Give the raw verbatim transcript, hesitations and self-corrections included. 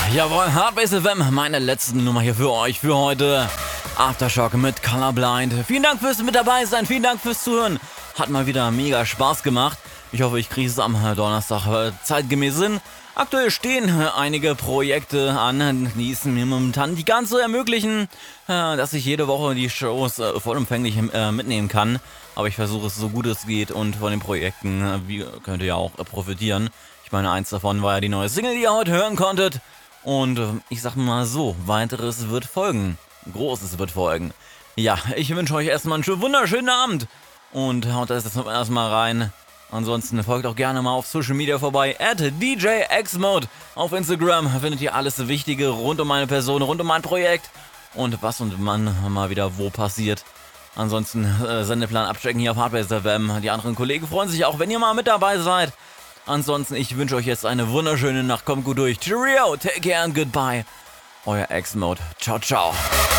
Jawohl, Hardbase F M, meine letzte Nummer hier für euch für heute. Aftershock mit Colorblind. Vielen Dank fürs mit dabei sein, vielen Dank fürs Zuhören. Hat mal wieder mega Spaß gemacht. Ich hoffe, ich kriege es am Donnerstag äh, zeitgemäß hin. Aktuell stehen äh, einige Projekte an, die es mir momentan die ganze ermöglichen, äh, dass ich jede Woche die Shows äh, vollumfänglich äh, mitnehmen kann. Aber ich versuche es so gut es geht und von den Projekten äh, wie, könnt ihr ja auch äh, profitieren. Ich meine, eins davon war ja die neue Single, die ihr heute hören konntet. Und äh, ich sag mal so, weiteres wird folgen. Großes wird folgen. Ja, ich wünsche euch erstmal einen schönen, wunderschönen Abend. Und haut das jetzt erstmal rein. Ansonsten folgt auch gerne mal auf Social Media vorbei. at D J X-Mode. Auf Instagram findet ihr alles Wichtige rund um meine Person, rund um mein Projekt. Und was und wann mal wieder wo passiert. Ansonsten äh, Sendeplan abchecken hier auf Hardbase F M. Die anderen Kollegen freuen sich auch, wenn ihr mal mit dabei seid. Ansonsten, ich wünsche euch jetzt eine wunderschöne Nacht. Kommt gut durch. Cheerio, take care and goodbye. Euer X-Mode. Ciao, ciao.